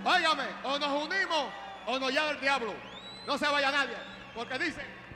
Óigame, o nos unimos o nos lleva el diablo. No se vaya nadie, porque dice...